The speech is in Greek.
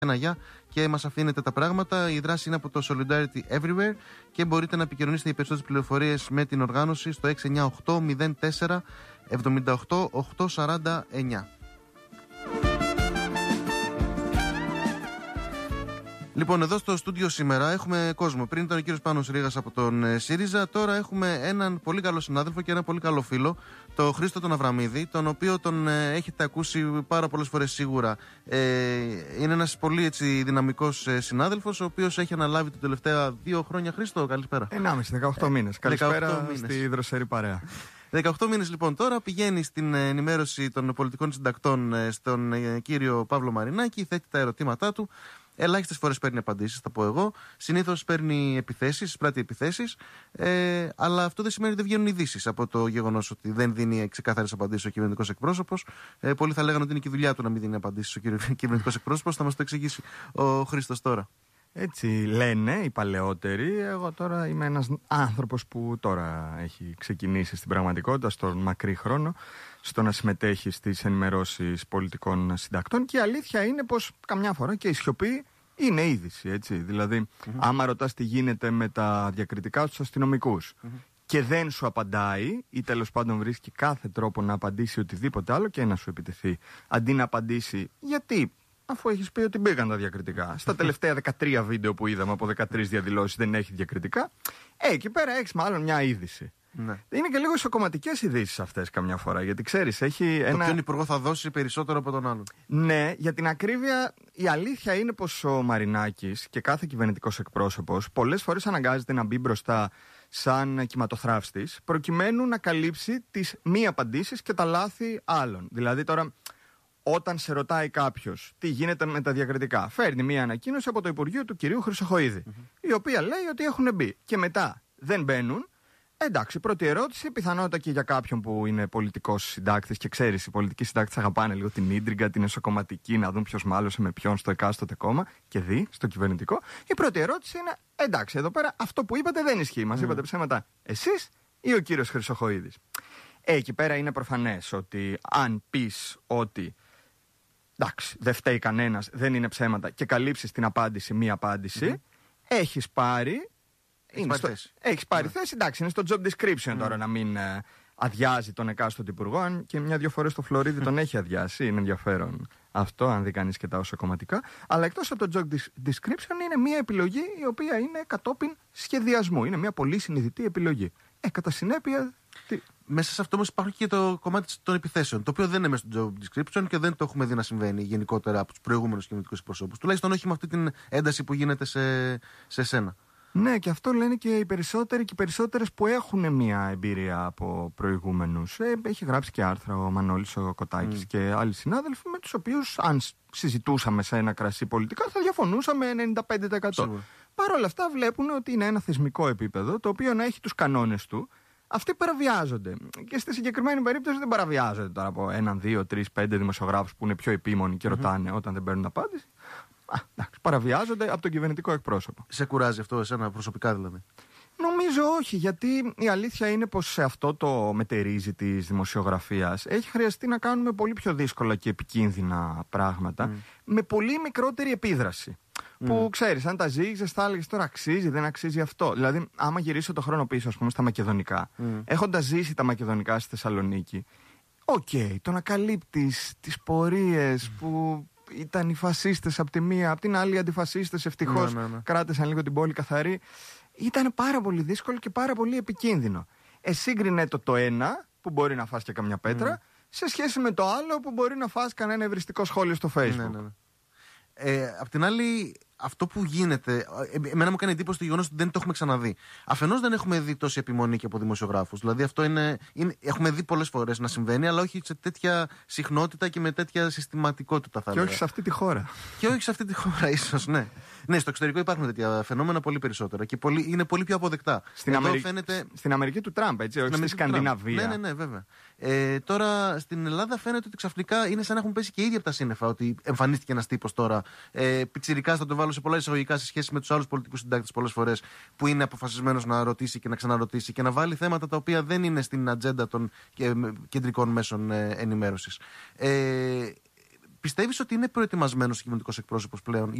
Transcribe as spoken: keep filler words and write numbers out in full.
Ένα γεια και μας αφήνετε τα πράγματα. Η δράση είναι από το Solidarity Everywhere και μπορείτε να επικοινωνήσετε οι περισσότερες πληροφορίες με την οργάνωση στο έξι εννιά οκτώ μηδέν τέσσερα εβδομήντα οκτώ οκτακόσια σαράντα εννιά. Λοιπόν, εδώ στο στούντιο σήμερα έχουμε κόσμο. Πριν ήταν ο κύριος Πάνος Ρήγας από τον ΣΥΡΙΖΑ, τώρα έχουμε έναν πολύ καλό συνάδελφο και ένα πολύ καλό φίλο, τον Χρήστο τον Αβραμίδη, τον οποίο τον ε, έχετε ακούσει πάρα πολλές φορές σίγουρα. Ε, είναι ένας πολύ έτσι, δυναμικός ε, συνάδελφος, ο οποίος έχει αναλάβει τα τελευταία δύο χρόνια. Χρήστο, καλησπέρα. ενάμιση, δεκαοκτώ μήνες. Καλησπέρα δεκαοκτώ μήνες. Στη δροσερή παρέα. δεκαοκτώ μήνες λοιπόν τώρα πηγαίνει στην ενημέρωση των πολιτικών συντακτών στον ε, κύριο Παύλο Μαρινάκη, θέτει τα ερωτήματά του. Ελάχιστες φορές παίρνει απαντήσεις, θα πω εγώ. Συνήθως παίρνει επιθέσεις, πράττει επιθέσεις. Ε, αλλά αυτό δεν σημαίνει ότι δεν βγαίνουν ειδήσεις από το γεγονός ότι δεν δίνει ξεκάθαρες απαντήσεις ο κυβερνητικός εκπρόσωπος. Ε, πολλοί θα λέγανε ότι είναι και η δουλειά του να μην δίνει απαντήσεις ο κυβερνητικός εκπρόσωπος. Θα μας το εξηγήσει ο Χρήστος τώρα. Έτσι λένε οι παλαιότεροι. Εγώ τώρα είμαι ένας άνθρωπος που τώρα έχει ξεκινήσει στην πραγματικότητα, στον μακρύ χρόνο, στο να συμμετέχει στις ενημερώσεις πολιτικών συντακτών. Και η αλήθεια είναι πως καμιά φορά και η σιωπή είναι είδηση, έτσι. Δηλαδή, mm-hmm. άμα ρωτάς τι γίνεται με τα διακριτικά στους αστυνομικούς mm-hmm. και δεν σου απαντάει, ή τέλος πάντων βρίσκει κάθε τρόπο να απαντήσει οτιδήποτε άλλο και να σου επιτεθεί, αντί να απαντήσει γιατί. Αφού έχεις πει ότι μπήκαν τα διακριτικά. Στα τελευταία δεκατρία βίντεο που είδαμε από δεκατρείς διαδηλώσεις δεν έχει διακριτικά. Ε, εκεί πέρα έχεις μάλλον μια είδηση. Ναι. Είναι και λίγο ισοκομματικές ειδήσεις αυτές καμιά φορά. Γιατί ξέρεις, έχει το ένα. Ποιον υπουργό θα δώσει περισσότερο από τον άλλον. Ναι, για την ακρίβεια, η αλήθεια είναι πως ο Μαρινάκης και κάθε κυβερνητικός εκπρόσωπος πολλές φορές αναγκάζεται να μπει μπροστά σαν κυματοθράφστης, προκειμένου να καλύψει τις μη απαντήσεις και τα λάθη άλλων. Δηλαδή τώρα. Όταν σε ρωτάει κάποιος τι γίνεται με τα διακριτικά, φέρνει μία ανακοίνωση από το Υπουργείο του κυρίου Χρυσοχοΐδη, mm-hmm. η οποία λέει ότι έχουν μπει και μετά δεν μπαίνουν. Εντάξει, πρώτη ερώτηση, πιθανότητα και για κάποιον που είναι πολιτικός συντάκτης και ξέρεις, οι πολιτικοί συντάκτες αγαπάνε λίγο την ίντριγκα, την εσωκομματική, να δουν ποιος μάλωσε με ποιον στο εκάστοτε κόμμα και δει στο κυβερνητικό. Η πρώτη ερώτηση είναι, εντάξει, εδώ πέρα αυτό που είπατε δεν ισχύει. Μας mm. είπατε ψέματα εσείς ή ο κύριος Χρυσοχοΐδης. Ε, εκεί πέρα είναι προφανές ότι αν πεις ότι. Εντάξει, δεν φταίει κανένας, δεν είναι ψέματα και καλύψεις την απάντηση, μία απάντηση, mm-hmm. έχεις πάρει. Έχεις πάρει στο, θέση. Έχεις πάρει yeah. θέση, εντάξει, είναι στο job description mm. τώρα να μην ε, αδειάζει τον εκάστοτε υπουργό. Αν και μια-δυο φορές το Φλωρίδι τον έχει αδειάσει, είναι ενδιαφέρον αυτό, αν δει κανείς και τα όσα κομματικά. Αλλά εκτός από το job description είναι μια επιλογή η οποία είναι κατόπιν σχεδιασμού. Είναι μια πολύ συνειδητή επιλογή. Ε, κατά συνέπεια. Τι... Μέσα σε αυτό όμως υπάρχει και το κομμάτι των επιθέσεων, το οποίο δεν είναι μέσα στο job description και δεν το έχουμε δει να συμβαίνει γενικότερα από τους προηγούμενους κυβερνητικούς προσώπους. Τουλάχιστον όχι με αυτή την ένταση που γίνεται σε, σε σένα. Ναι, και αυτό λένε και οι περισσότεροι και οι περισσότερες που έχουν μια εμπειρία από προηγούμενους. Ε, έχει γράψει και άρθρα ο Μανώλης ο Κοτάκης mm. και άλλοι συνάδελφοι, με τους οποίους αν συζητούσαμε σε ένα κρασί πολιτικά θα διαφωνούσαμε ενενήντα πέντε τοις εκατό. Παρ' όλα αυτά βλέπουν ότι είναι ένα θεσμικό επίπεδο το οποίο να έχει τους κανόνες του. Αυτοί παραβιάζονται. Και στη συγκεκριμένη περίπτωση δεν παραβιάζονται τώρα από έναν, δύο, τρεις, πέντε δημοσιογράφους που είναι πιο επίμονοι και ρωτάνε mm-hmm. όταν δεν παίρνουν απάντηση. Α, εντάξει, παραβιάζονται από τον κυβερνητικό εκπρόσωπο. Σε κουράζει αυτό εσένα προσωπικά δηλαδή? Νομίζω όχι, γιατί η αλήθεια είναι πως σε αυτό το μετερίζει της δημοσιογραφίας έχει χρειαστεί να κάνουμε πολύ πιο δύσκολα και επικίνδυνα πράγματα mm. με πολύ μικρότερη επίδραση. Mm. Που ξέρεις, αν τα ζήγησες θα έλεγες τώρα αξίζει, δεν αξίζει αυτό. Δηλαδή, άμα γυρίσω το χρόνο πίσω, ας πούμε, στα μακεδονικά, mm. έχοντας ζήσει τα μακεδονικά στη Θεσσαλονίκη, οκ, okay, το να καλύπτεις τις πορείες mm. που ήταν οι φασίστες από τη μία, από την άλλη οι αντιφασίστες ευτυχώς ναι, ναι, ναι. κράτησαν λίγο την πόλη καθαρή. Ήταν πάρα πολύ δύσκολο και πάρα πολύ επικίνδυνο. Ε, σύγκρινε το το ένα, που μπορεί να φας και καμιά πέτρα, mm. σε σχέση με το άλλο που μπορεί να φας κανένα ευριστικό σχόλιο στο Facebook. Ναι, ναι, ναι. Ε, απ' την άλλη, αυτό που γίνεται, εμένα μου κάνει εντύπωση το γεγονός ότι δεν το έχουμε ξαναδεί. Αφενός δεν έχουμε δει τόση επιμονή και από δημοσιογράφους. Δηλαδή, αυτό είναι, είναι. Έχουμε δει πολλές φορές να συμβαίνει, αλλά όχι σε τέτοια συχνότητα και με τέτοια συστηματικότητα, θα και λέγα. όχι σε αυτή τη χώρα. Και όχι σε αυτή τη χώρα, ίσως, ναι. Ναι, στο εξωτερικό υπάρχουν τέτοια φαινόμενα πολύ περισσότερα και πολύ, είναι πολύ πιο αποδεκτά. Στην, Αμερι... φαίνεται... στην Αμερική του Τραμπ, έτσι, όχι στη Σκανδιναβία. Ναι, ναι, ναι, βέβαια. Ε, τώρα στην Ελλάδα φαίνεται ότι ξαφνικά είναι σαν να έχουν πέσει και ήδη από τα σύννεφα ότι εμφανίστηκε ένας τύπος τώρα. Ε, πιτσιρικάς, θα το βάλω σε πολλά εισαγωγικά σε σχέση με τους άλλους πολιτικούς συντάκτες πολλές φορές, που είναι αποφασισμένος να ρωτήσει και να ξαναρωτήσει και να βάλει θέματα τα οποία δεν είναι στην ατζέντα των κεντρικών μέσων ενημέρωσης. Ε, Πιστεύεις ότι είναι προετοιμασμένος ο κυβερνητικός εκπρόσωπος πλέον